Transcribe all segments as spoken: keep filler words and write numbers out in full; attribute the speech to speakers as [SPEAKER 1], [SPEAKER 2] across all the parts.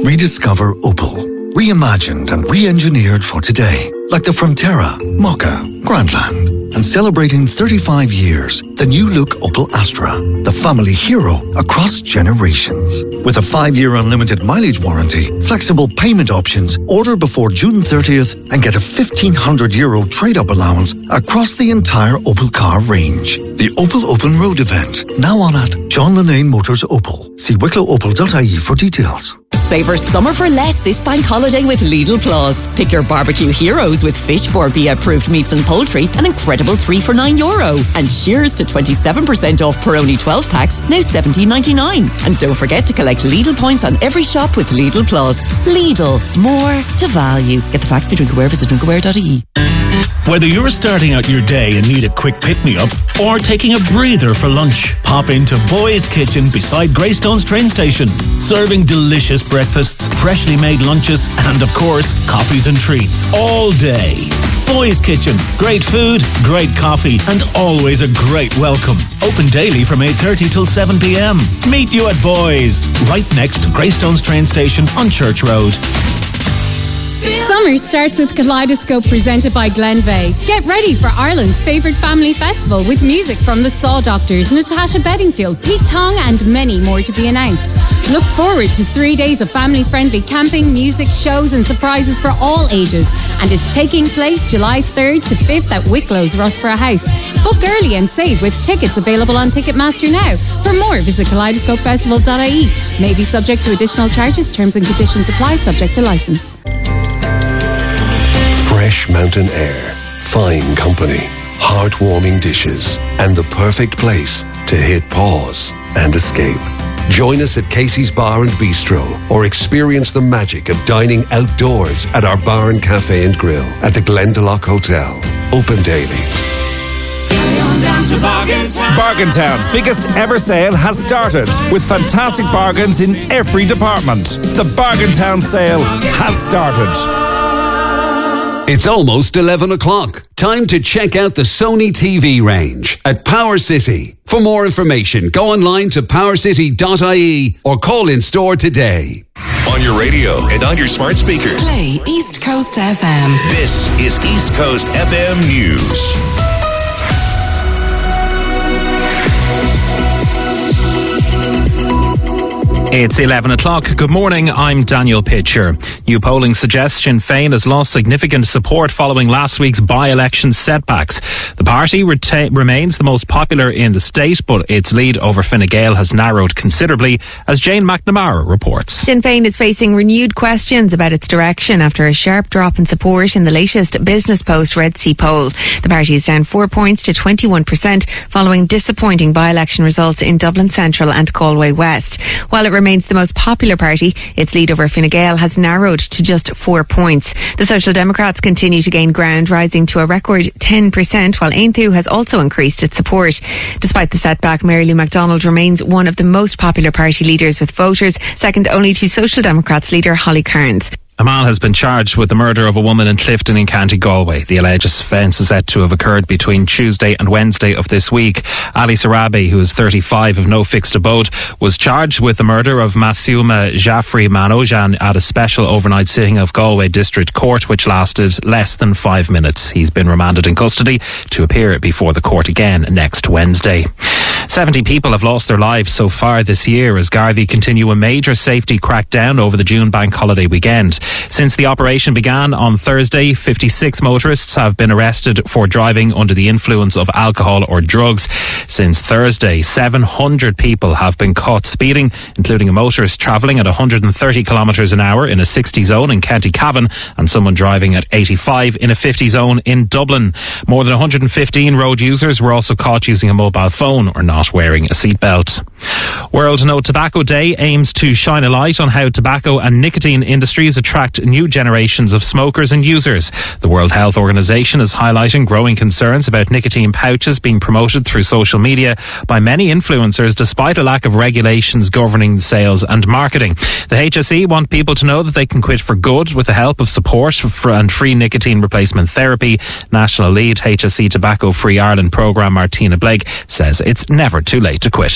[SPEAKER 1] Rediscover Opel. Reimagined and re-engineered for today. Like the Frontera, Mokka, Grandland. And celebrating thirty-five years, the new look Opel Astra. The family hero across generations. With a five-year unlimited mileage warranty, flexible payment options, order before June thirtieth and get a fifteen hundred euro trade-up allowance across the entire Opel car range. The Opel Open Road event, now on at John Linnane Motors Opel. See wicklow opel dot I E for details.
[SPEAKER 2] Savour summer for less this bank holiday with Lidl Plus. Pick your barbecue heroes with Fish Borbia approved meats and poultry, an incredible three for nine euro. And cheers to twenty-seven percent off Peroni twelve packs, now seventeen ninety-nine. And don't forget to collect Lidl points on every shop with Lidl Plus. Lidl, more to value. Get the facts by Drinkaware, visit drinkaware dot I E.
[SPEAKER 3] Whether you're starting out your day and need a quick pick-me-up or taking a breather for lunch, pop into Boy's Kitchen beside Greystones train station. Serving delicious breakfasts, freshly made lunches and, of course, coffees and treats all day. Boy's Kitchen. Great food, great coffee and always a great welcome. Open daily from eight thirty till seven p.m. Meet you at Boy's, right next to Greystones train station on Church Road.
[SPEAKER 4] Summer starts with Kaleidoscope presented by Glenveigh. Get ready for Ireland's favourite family festival with music from the Saw Doctors, Natasha Bedingfield, Pete Tong and many more to be announced. Look forward to three days of family-friendly camping, music, shows and surprises for all ages. And it's taking place July third to fifth at Wicklow's Rossborough House. Book early and save with tickets available on Ticketmaster now. For more, visit kaleidoscope festival dot I E. May be subject to additional charges. Terms and conditions apply, subject to licence.
[SPEAKER 5] Fresh mountain air, fine company, heartwarming dishes, and the perfect place to hit pause and escape. Join us at Casey's Bar and Bistro or experience the magic of dining outdoors at our bar and cafe and grill at the Glendalough Hotel. Open daily.
[SPEAKER 6] Bargain Town's biggest ever sale has started with fantastic bargains in every department. The Bargain Town sale has started.
[SPEAKER 7] It's almost eleven o'clock. Time to check out the Sony T V range at Power City. For more information, go online to power city dot I E or call in store today.
[SPEAKER 8] On your radio and on your smart speaker.
[SPEAKER 9] Play East Coast F M.
[SPEAKER 8] This is East Coast F M News.
[SPEAKER 10] It's eleven o'clock. Good morning, I'm Daniel Pitcher. New polling suggests Sinn Féin has lost significant support following last week's by-election setbacks. The party reta- remains the most popular in the state, but its lead over Fine Gael has narrowed considerably, as Jane McNamara reports.
[SPEAKER 11] Sinn Féin is facing renewed questions about its direction after a sharp drop in support in the latest Business Post Red C poll. The party is down four points to twenty-one percent following disappointing by-election results in Dublin Central and Galway West. While it remains the most popular party, its lead over Fine Gael has narrowed to just four points. The Social Democrats continue to gain ground, rising to a record ten percent, while Aontú has also increased its support. Despite the setback, Mary Lou McDonald remains one of the most popular party leaders with voters, second only to Social Democrats leader Holly Cairns.
[SPEAKER 10] A man has been charged with the murder of a woman in Clifton in County Galway. The alleged offence is said to have occurred between Tuesday and Wednesday of this week. Ali Sarabi, who is thirty-five of no fixed abode, was charged with the murder of Massouma Jaffrey Manojan at a special overnight sitting of Galway District Court, which lasted less than five minutes. He's been remanded in custody to appear before the court again next Wednesday. seventy people have lost their lives so far this year as Gardaí continue a major safety crackdown over the June bank holiday weekend. Since the operation began on Thursday, fifty-six motorists have been arrested for driving under the influence of alcohol or drugs. Since Thursday, seven hundred people have been caught speeding, including a motorist travelling at one hundred thirty kilometres an hour in a sixty zone in County Cavan and someone driving at eighty-five in a fifty zone in Dublin. More than one hundred fifteen road users were also caught using a mobile phone or not wearing a seatbelt. World No Tobacco Day aims to shine a light on how tobacco and nicotine industries attract new generations of smokers and users. The World Health Organization is highlighting growing concerns about nicotine pouches being promoted through social media by many influencers despite a lack of regulations governing sales and marketing. The H S E want people to know that they can quit for good with the help of support for and free nicotine replacement therapy. National lead H S E Tobacco Free Ireland programme Martina Blake says it's never too late to quit.
[SPEAKER 12] We leave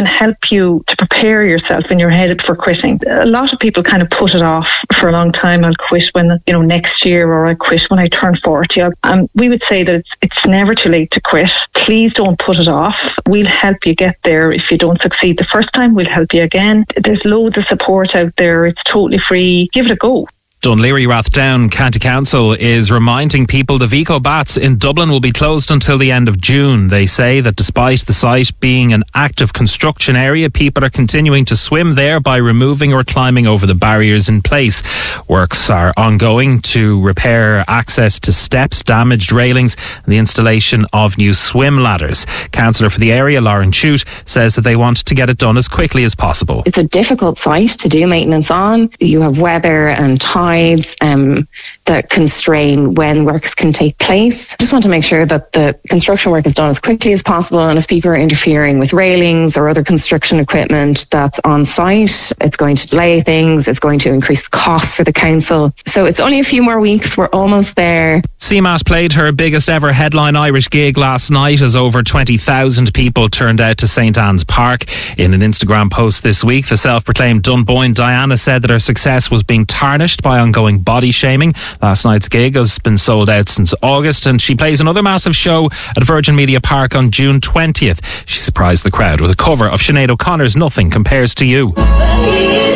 [SPEAKER 12] can help you to prepare yourself in your head for quitting. A lot of people kind of put it off for a long time. I'll quit when, you know, next year, or I quit when I turn forty. And we would say that it's, it's never too late to quit. Please don't put it off. We'll help you get there. If you don't succeed the first time, we'll help you again. There's loads of support out there. It's totally free. Give it a go.
[SPEAKER 10] Dunleary Rathdown County Council is reminding people the Vico Baths in Dublin will be closed until the end of June. They say that despite the site being an active construction area, people are continuing to swim there by removing or climbing over the barriers in place. Works are ongoing to repair access to steps, damaged railings and the installation of new swim ladders. Councillor for the area, Lauren Chute, says that they want to get it done as quickly as possible.
[SPEAKER 13] It's a difficult site to do maintenance on. You have weather and time Um, that constrain when works can take place. Just want to make sure that the construction work is done as quickly as possible, and if people are interfering with railings or other construction equipment that's on site, it's going to delay things, it's going to increase the cost for the council. So it's only a few more weeks, we're almost there.
[SPEAKER 10] C M A T played her biggest ever headline Irish gig last night as over twenty thousand people turned out to St Anne's Park. In an Instagram post this week, the self-proclaimed Dunboyne Diana said that her success was being tarnished by ongoing body shaming. Last night's gig has been sold out since August, and she plays another massive show at Virgin Media Park on June twentieth. She surprised the crowd with a cover of Sinead O'Connor's Nothing Compares to You.